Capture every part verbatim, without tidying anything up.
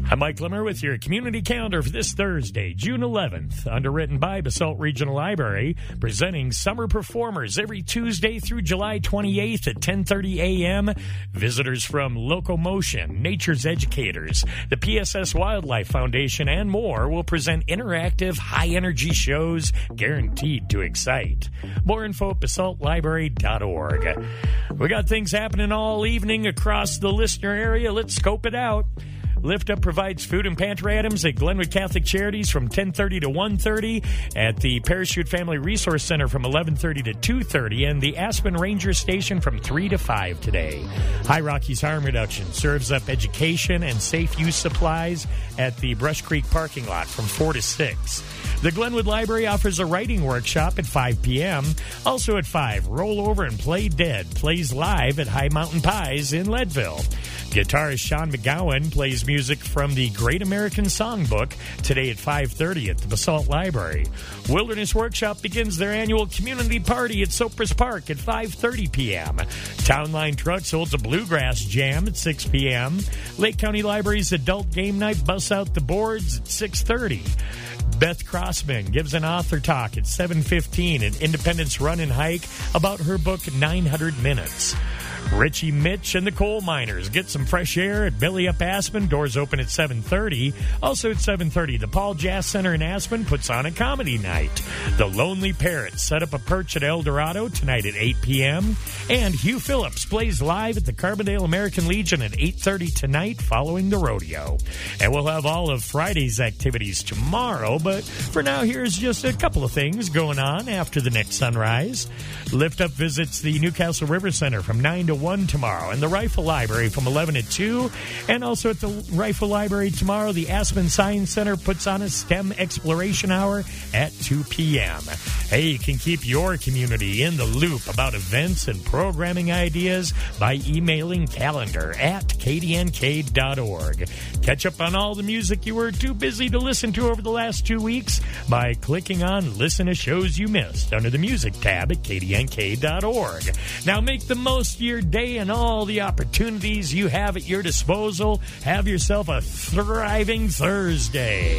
I'm Mike Limmer with your community calendar for this Thursday, June eleventh, underwritten by Basalt Regional Library, presenting summer performers every Tuesday through July twenty-eighth at ten thirty a.m. Visitors from Locomotion, Nature's Educators, the P S S Wildlife Foundation, and more will present interactive, high-energy shows guaranteed to excite. More info at basalt library dot org. We got things happening all evening across the listener area. Let's scope it out. Lift Up provides food and pantry items at Glenwood Catholic Charities from ten thirty to one thirty, at the Parachute Family Resource Center from eleven thirty to two thirty, and the Aspen Ranger Station from three to five today. High Rockies Harm Reduction serves up education and safe use supplies at the Brush Creek parking lot from four to six. The Glenwood Library offers a writing workshop at five p.m. Also at five, Roll Over and Play Dead plays live at High Mountain Pies in Leadville. Guitarist Sean McGowan plays music from the Great American Songbook today at five thirty at the Basalt Library. Wilderness Workshop begins their annual community party at Sopris Park at five thirty p.m. Townline Trucks holds a bluegrass jam at six p.m. Lake County Library's adult game night busts out the boards at six thirty. Beth Crossman gives an author talk at seven fifteen at Independence Run and Hike about her book nine hundred minutes. Richie Mitch and the Coal Miners get some fresh air at Billy Up Aspen. Doors open at seven thirty. Also at seven thirty, the Paul Jazz Center in Aspen puts on a comedy night. The Lonely Parrots set up a perch at El Dorado tonight at eight p.m. And Hugh Phillips plays live at the Carbondale American Legion at eight thirty tonight following the rodeo. And we'll have all of Friday's activities tomorrow, but for now, here's just a couple of things going on after the next sunrise. Lift Up visits the Newcastle River Center from nine to one tomorrow, and the Rifle Library from eleven to two. And also at the Rifle Library tomorrow, the Aspen Science Center puts on a STEM Exploration Hour at two p.m. Hey, you can keep your community in the loop about events and programming ideas by emailing calendar at k d n k dot org. Catch up on all the music you were too busy to listen to over the last two weeks by clicking on Listen to Shows You Missed under the Music tab at k d n k dot org. Now make the most of your day and all the opportunities you have at your disposal. Have yourself a thriving Thursday.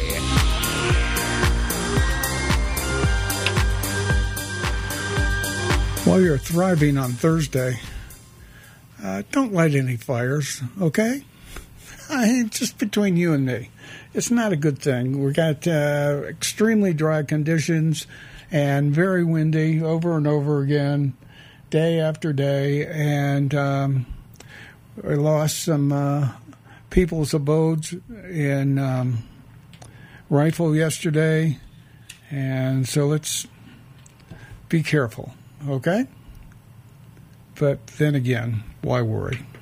While you're thriving on Thursday, uh, don't light any fires, okay? I, just between you and me. It's not a good thing. We got uh, extremely dry conditions and very windy over and over again, day after day, and um, we lost some uh, people's abodes in um, Rifle yesterday, and so let's be careful, okay? But then again, why worry?